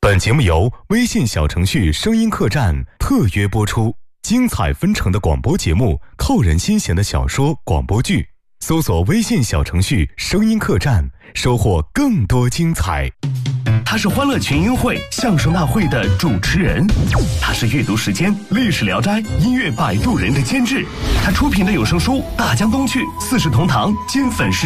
本节目由微信小程序声音客栈特约播出，精彩纷呈的广播节目，扣人心弦的小说广播剧，搜索微信小程序声音客栈，收获更多精彩。 他是欢乐群英会相声大会的主持人，他是阅读时间历史聊斋音乐摆渡人的监制，他出品的有声书《大江东去》《四世同堂》金粉饰